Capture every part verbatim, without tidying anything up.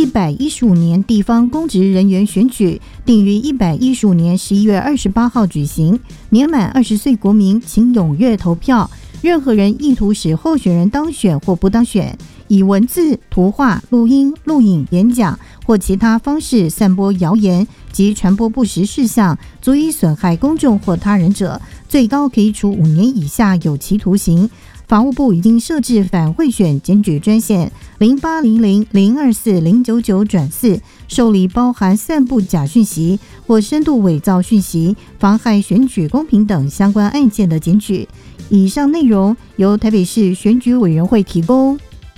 一百一十五年地方公职人员选举定于一百一十五年十一月二十八号举行，年满二十岁国民请踊跃投票。任何人意图使候选人当选或不当选，以文字、图画、录音、录影、演讲或其他方式散播谣言及传播不实事项，足以损害公众或他人者，最高可以处五年以下有期徒刑。法务部已经设置反贿选检举专线零八零零零二四零九九转四，受理包含散布假讯息或深度伪造讯息、妨害选举公平等相关案件的检举。以上内容由台北市选举委员会提供。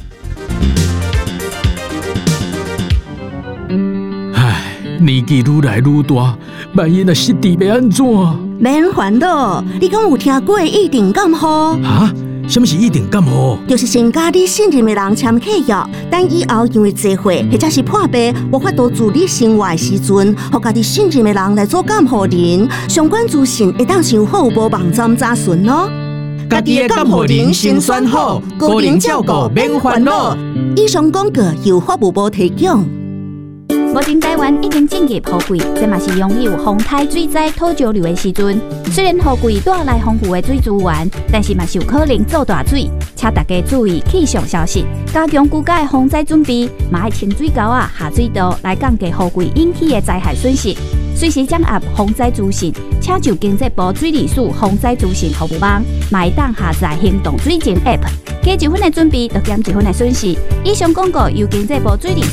唉，年纪愈来愈大，万一若失智要安怎？ 免烦恼，你讲有听过一定感冒？ 哈？什么是一定感冒？ 就是先甲你信任的人签契约，等以后因为聚会或者是破病无法度自理生活的时阵，互家己信任的人来做监护人。相关资讯会当上服务部网站查询哦。 家己的监护人先选好，个人照顾免烦恼。 以上广告由法务部提供。 目前台湾已经进入雨季，这嘛是拥有风台水灾土石流的时阵。虽然雨季带来丰富的水资源，但是嘛是有可能造大水，请大家注意气象消息，加强居家的防灾准备，嘛要清水沟啊、下水道来降低雨季引起的灾害损失。随时掌握防灾资讯，请就经济部水利署防灾资讯服务网，嘛会当下载行动水情 App， 加一分的准备，就减一分的损失。以上广告由经济部水利署